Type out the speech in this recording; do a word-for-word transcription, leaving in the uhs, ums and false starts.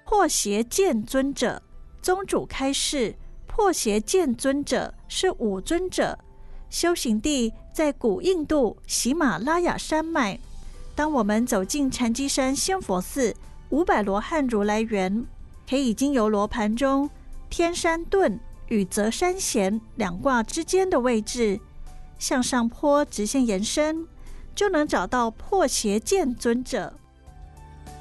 破邪剑尊者。宗主开示，破邪剑尊者是五尊者，修行地在古印度喜马拉雅山脉。当我们走进禅机山仙佛寺五百罗汉如来园，可以经由罗盘中天山遁与泽山咸两卦之间的位置，向上坡直线延伸，就能找到破邪剑尊者。